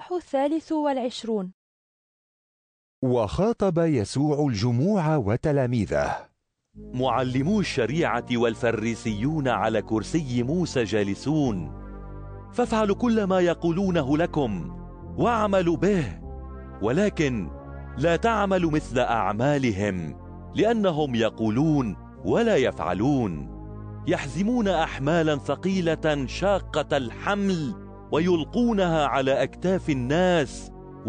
الإصحاح 23. وخاطب يسوع الجموع وتلاميذه: معلمو الشريعة والفريسيون على كرسي موسى جالسون، فافعلوا كل ما يقولونه لكم واعملوا به، ولكن لا تعملوا مثل أعمالهم، لأنهم يقولون ولا يفعلون، يحزمون أحمالا ثقيلة شاقة الحمل ويلقونها على أكتاف الناس،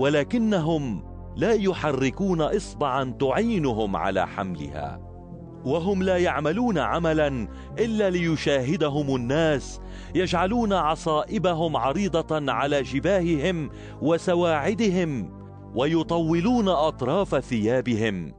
ولكنهم لا يحركون إصبعا تعينهم على حملها، وهم لا يعملون عملا إلا ليشاهدهم الناس، يجعلون عصائبهم عريضة على جباههم وسواعدهم، ويطولون أطراف ثيابهم،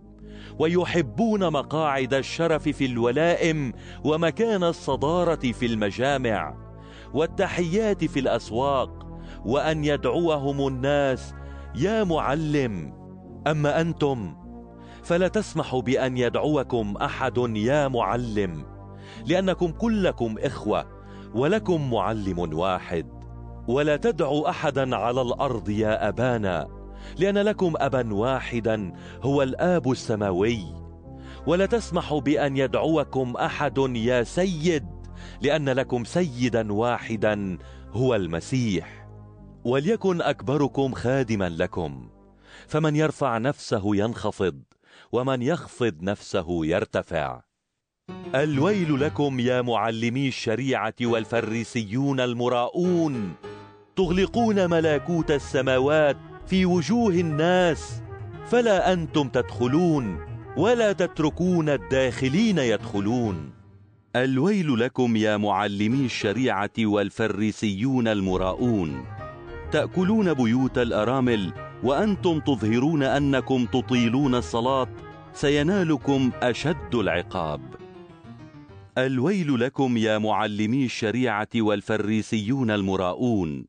ويحبون مقاعد الشرف في الولائم ومكان الصدارة في المجامع والتحيات في الأسواق، وأن يدعوهم الناس يا معلم. أما أنتم فلا تسمحوا بأن يدعوكم أحد يا معلم، لأنكم كلكم إخوة ولكم معلم واحد. ولا تدعوا أحدا على الأرض يا أبانا، لأن لكم أبا واحدا هو الآب السماوي. ولا تسمحوا بأن يدعوكم أحد يا سيد، لأن لكم سيدا واحدا هو المسيح. وليكن أكبركم خادما لكم، فمن يرفع نفسه ينخفض، ومن يخفض نفسه يرتفع. الويل لكم يا معلمي الشريعة والفريسيون المراؤون، تغلقون ملكوت السماوات في وجوه الناس، فلا أنتم تدخلون ولا تتركون الداخلين يدخلون. الويل لكم يا معلمي الشريعة والفريسيون المراؤون، تأكلون بيوت الأرامل وأنتم تظهرون أنكم تطيلون الصلاة، سينالكم أشد العقاب. الويل لكم يا معلمي الشريعة والفريسيون المراؤون،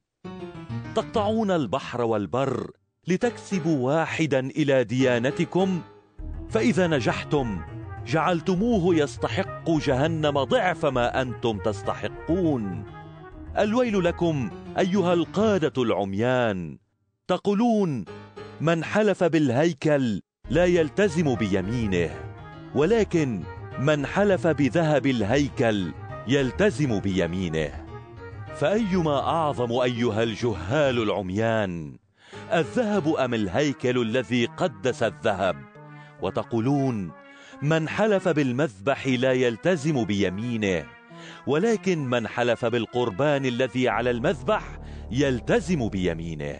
تقطعون البحر والبر لتكسبوا واحدا إلى ديانتكم، فإذا نجحتم جعلتموه يستحق جهنم ضعف ما أنتم تستحقون. الويل لكم أيها القادة العميان، تقولون من حلف بالهيكل لا يلتزم بيمينه، ولكن من حلف بذهب الهيكل يلتزم بيمينه. فأيما أعظم أيها الجهال العميان، الذهب أم الهيكل الذي قدس الذهب؟ وتقولون من حلف بالمذبح لا يلتزم بيمينه، ولكن من حلف بالقربان الذي على المذبح يلتزم بيمينه.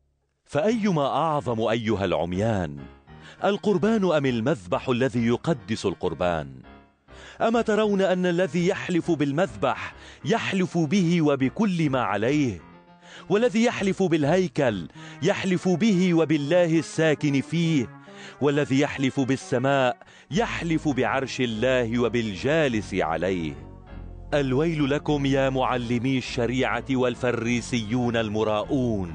فأيما أعظم أيها العميان، القربان أم المذبح الذي يقدس القربان؟ أما ترون أن الذي يحلف بالمذبح يحلف به وبكل ما عليه، والذي يحلف بالهيكل يحلف به وبالله الساكن فيه، والذي يحلف بالسماء يحلف بعرش الله وبالجالس عليه. الويل لكم يا معلمي الشريعة والفريسيون المراؤون،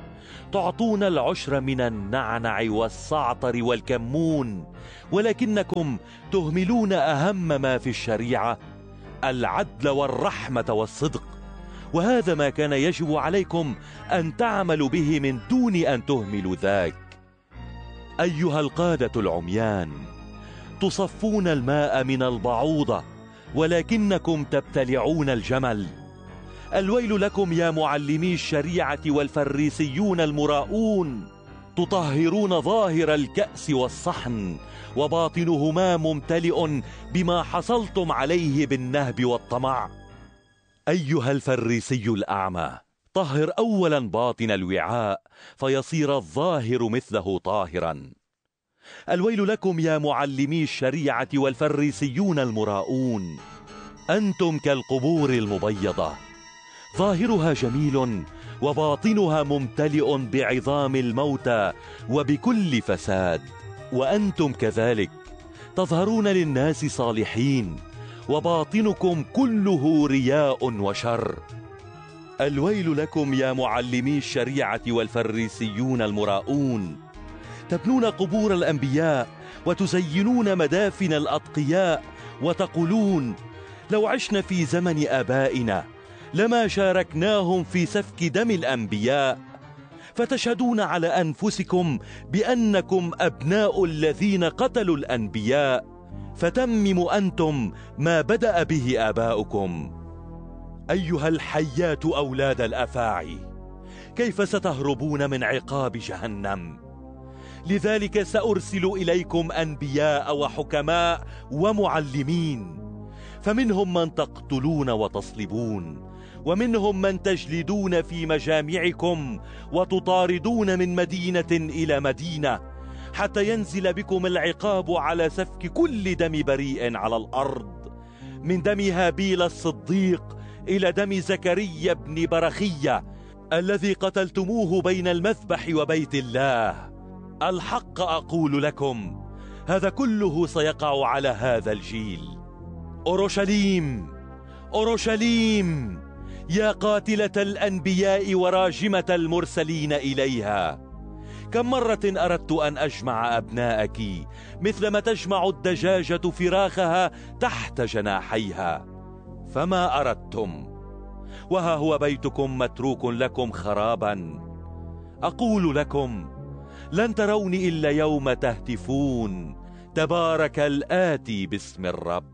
تعطون العشر من النعنع والصعتر والكمون، ولكنكم تهملون أهم ما في الشريعة، العدل والرحمة والصدق، وهذا ما كان يجب عليكم أن تعملوا به من دون أن تهملوا ذاك. أيها القادة العميان، تصفون الماء من البعوضة ولكنكم تبتلعون الجمل. الويل لكم يا معلمي الشريعة والفريسيون المراؤون، تطهرون ظاهر الكأس والصحن، وباطنهما ممتلئ بما حصلتم عليه بالنهب والطمع. أيها الفريسي الأعمى، طهر أولا باطن الوعاء فيصير الظاهر مثله طاهرا. الويل لكم يا معلمي الشريعة والفريسيون المراؤون، أنتم كالقبور المبيضة، ظاهرها جميل وباطنها ممتلئ بعظام الموتى وبكل فساد. وأنتم كذلك تظهرون للناس صالحين، وباطنكم كله رياء وشر. الويل لكم يا معلمي الشريعة والفريسيون المراؤون، تبنون قبور الأنبياء وتزينون مدافن الأتقياء، وتقولون لو عشنا في زمن آبائنا لما شاركناهم في سفك دم الأنبياء، فتشهدون على أنفسكم بأنكم أبناء الذين قتلوا الأنبياء، فتمموا أنتم ما بدأ به آباؤكم. أيها الحيات أولاد الأفاعي، كيف ستهربون من عقاب جهنم؟ لذلك سأرسل إليكم أنبياء وحكماء ومعلمين، فمنهم من تقتلون وتصلبون، ومنهم من تجلدون في مجامعكم وتطاردون من مدينة إلى مدينة، حتى ينزل بكم العقاب على سفك كل دم بريء على الأرض، من دم هابيل الصديق إلى دم زكريا بن برخية الذي قتلتموه بين المذبح وبيت الله. الحق أقول لكم، هذا كله سيقع على هذا الجيل. أورشليم، أورشليم، يا قاتلة الأنبياء وراجمة المرسلين إليها، كم مرة أردت أن أجمع أبناءك مثلما تجمع الدجاجة فراخها تحت جناحيها، فما أردتم، وها هو بيتكم متروك لكم خرابا. أقول لكم، لن تروني إلا يوم تهتفون تبارك الآتي باسم الرب.